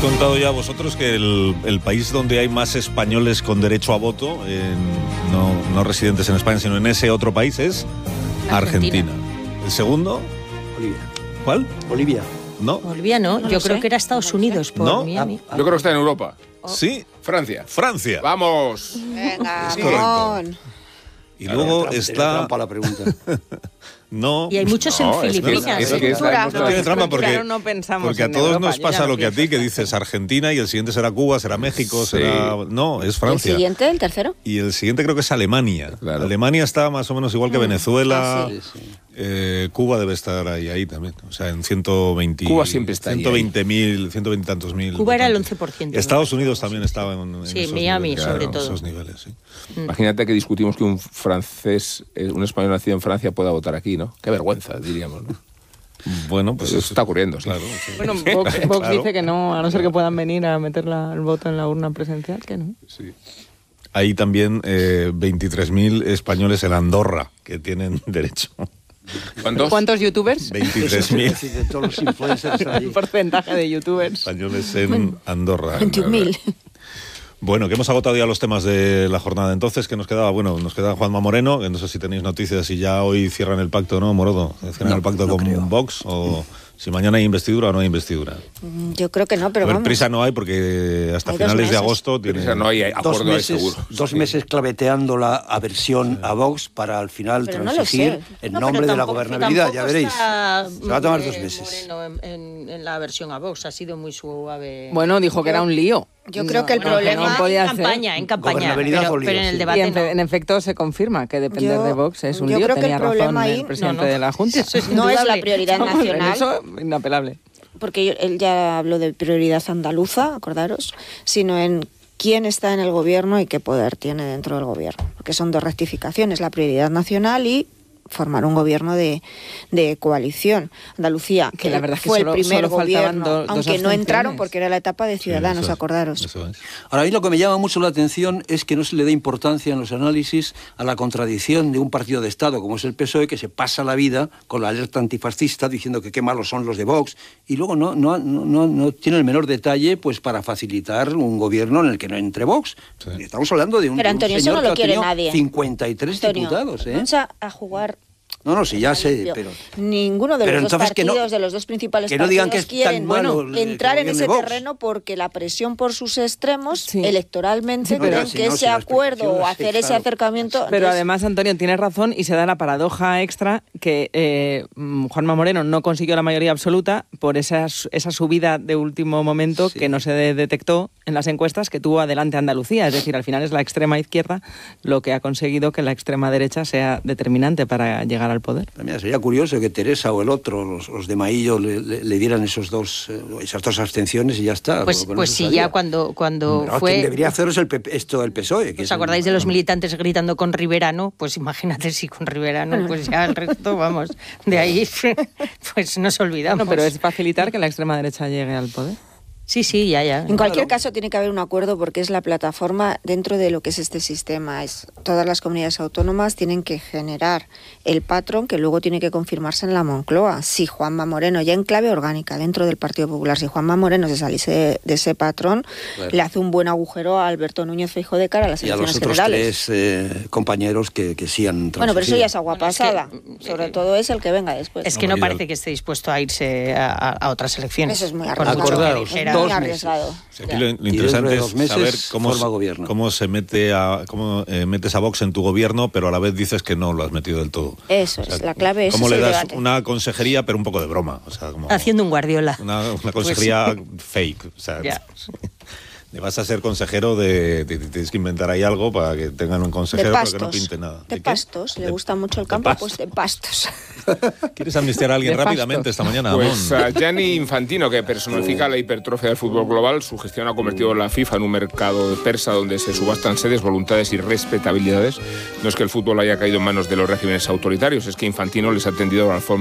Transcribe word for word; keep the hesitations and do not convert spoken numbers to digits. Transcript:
contado ya vosotros que el, el país donde hay más españoles con derecho a voto, en, no, no residentes en España, sino en ese otro país, es Argentina. Argentina. ¿El segundo? Bolivia. ¿Cuál? Bolivia. No. Bolivia no, no yo sé. creo que era Estados Unidos por ¿No? Miami. Yo creo que está en Europa. Oh. Sí. Francia. Francia. Vamos. Venga, Es correcto. Ramón. Y luego Trampa, está... trampa la pregunta. No. Y hay muchos No, en es que- Filipinas. es ¿eh? que Cultura. está- No tiene trampa porque, Claro, no pensamos porque a en todos Europa, nos yo pasa ya no lo que a ti, pienso. que dices Argentina y el siguiente será Cuba, será México, Sí. será... No, es ¿El Francia. siguiente, el tercero? Y el siguiente creo que es Alemania. Claro. Alemania está más o menos igual que Venezuela. Ah, sí, sí. Eh, Cuba debe estar ahí, ahí también. O sea, en ciento veinte... Cuba siempre está ahí, ciento veinte mil, ciento veinte tantos mil. Cuba era el votantes. once por ciento. Estados Unidos también estaba en, en Sí, esos Miami, niveles, sobre claro, todo. esos niveles, sí. Imagínate que discutimos que un francés, eh, un español nacido en Francia pueda votar aquí, ¿no? Qué vergüenza, diríamos, ¿no? Bueno, pues Eso está ocurriendo, sí. Claro, sí. Bueno, Vox, Vox Claro. dice que no, a no ser que puedan venir a meter la- el voto en la urna presencial, que no. Sí. Hay también eh, veintitrés mil españoles en Andorra que tienen derecho. ¿Cuántos? ¿Cuántos youtubers? veintitrés mil Es decir, de todos los influencers allí. El porcentaje de youtubers. españoles en Andorra. veintiún mil. Bueno, que hemos agotado ya los temas de la jornada. Entonces, ¿qué nos quedaba? Bueno, nos queda Juanma Moreno, que no sé si tenéis noticias, si ya hoy cierran el pacto, ¿no, Morodo? ¿Cierran No, el pacto no con creo. Vox? ¿O si mañana hay investidura o no hay investidura? Mm, Yo creo que no, pero A ver, vamos. prisa no hay porque hasta Hay dos finales de meses. agosto tiene... Prisa no hay Dos acuerdo ahí meses, seguro. dos Sí. meses claveteando la aversión a Vox para al final Pero no lo transigir sé. en No, nombre pero de la tampoco- gobernabilidad, ya tampoco veréis. está, Se va a tomar eh, dos meses. Moreno en, en- en la versión a Vox ha sido muy suave. Bueno, dijo que era un lío. Yo creo que el Bueno, problema- no podía en hacer. campaña, en campaña, Gobernabilidad pero, o lío, pero en el sí. Y debate en, no. en efecto se confirma que depender Yo- de Vox es un yo lío. creo que el Tenía razón problema ahí- el presidente No, no. de la Junta. Eso es No es la indudable. prioridad Vamos, en nacional. Eso, inapelable. Porque él ya habló de prioridad andaluza, acordaros, sino en quién está en el gobierno y qué poder tiene dentro del gobierno. Porque son dos rectificaciones, la prioridad nacional y formar un gobierno de, de coalición. Andalucía, Que la verdad es que fue solo- el primer solo faltaban gobierno, do- dos aunque no abstenciones. entraron porque era la etapa de Ciudadanos, Eso es, acordaros. eso es. Ahora, a mí lo que me llama mucho la atención es que no se le da importancia en los análisis a la contradicción de un partido de Estado como es el P S O E, que se pasa la vida con la alerta antifascista diciendo que qué malos son los de Vox, y luego no, no, no, no, no tiene el menor detalle pues para facilitar un gobierno en el que no entre Vox. Sí. Estamos hablando de un, Pero de un Antonio, eso señor no que lo ha quiere tenido nadie. cincuenta y tres Antonio, diputados, ¿eh? vamos a, a jugar. No, no, sí, ya sé, limpio. pero... Ninguno de Pero los dos entonces que no- partidos, de los dos principales que no digan que partidos es tan quieren malo bueno, el- entrar el en gobierno de ese Vox. terreno porque la presión por sus extremos Sí. electoralmente Sí, pero creen si que no, ese si la acuerdo o explicación es hacer que, ese claro, acercamiento... Pero entonces, además, Antonio, tienes razón y se da la paradoja extra que eh, mm, Juanma Moreno no consiguió la mayoría absoluta por esa, su- esa subida de último momento Sí. que no se de- detectó en las encuestas que tuvo adelante Andalucía. Es decir, al final es la extrema izquierda lo que ha conseguido que la extrema derecha sea determinante para llegar al poder. Mira, sería curioso que Teresa o el otro, los, los de Maillo, le, le- le dieran esos dos, eh, esas dos abstenciones y ya está. Pues, Con pues eso sí, estaría. ya cuando, cuando Pero fue... quien debería haceros el P P, esto el P S O E. Que ¿Os es acordáis el- de los militantes gritando con Riverano? Pues imagínate si con Riverano, pues ya el resto, vamos, de ahí pues nos olvidamos. No, pero es facilitar que la extrema derecha llegue al poder. Sí, sí, ya, ya. En cualquier caso tiene que haber un acuerdo porque es la plataforma dentro de lo que es este sistema. Es todas las comunidades autónomas tienen que generar el patrón que luego tiene que confirmarse en la Moncloa. Si Juanma Moreno, ya en clave orgánica dentro del Partido Popular, si Juanma Moreno se saliese de, de ese patrón, Claro. le hace un buen agujero a Alberto Núñez Feijóo de cara a las Y a los elecciones otros generales. tres eh, compañeros que, que sí han Bueno, pero eso ya es transigido. agua Bueno, es que, pasada. eh, Sobre todo es el que venga después. Es que no María, parece que esté dispuesto a irse a, a- a otras elecciones. Eso es muy Por arriesgado. mucho que Acordaos, dijera- Muy dos arriesgado. Sí, aquí Ya. lo, lo Y dentro interesante de es dos meses saber cómo, forma se- gobierno. cómo se mete a cómo eh, metes a Vox en tu gobierno, pero a la vez dices que no lo has metido del todo. Eso es, la clave es cómo ese le das debate. una consejería, pero un poco de broma, o sea, como Haciendo un Guardiola. una, una consejería fake, o sea, Ya. le vas a ser consejero de, de- de- tienes que inventar ahí algo para que tengan un consejero De pero pastos. que no pinte nada. De qué? pastos. Le De- gusta mucho el de campo, pastos. pues de pastos. ¿Quieres amnistiar a alguien De pastos. rápidamente esta mañana, Pues Amón? a Gianni Infantino, que personifica la hipertrofia del fútbol global, su gestión ha convertido la FIFA en un mercado persa donde se subastan sedes, voluntades y respetabilidades. No es que el fútbol haya caído en manos de los regímenes autoritarios, es que Infantino les ha tendido la alfombra